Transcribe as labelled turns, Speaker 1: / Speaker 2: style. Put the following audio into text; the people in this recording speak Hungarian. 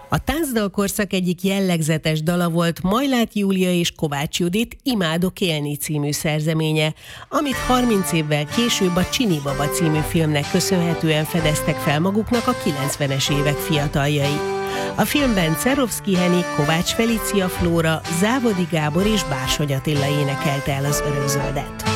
Speaker 1: A táncdalkorszak egyik jellegzetes dala volt Majlát Júlia és Kovács Judit Imádok élni című szerzeménye, amit 30 évvel később a Csini Baba című filmnek köszönhetően fedeztek fel maguknak a 90-es évek fiataljai. A filmben Cerovszky Heni, Kovács Felícia Flóra, Závodi Gábor és Bársony Attila énekelte el az Örökzöldet.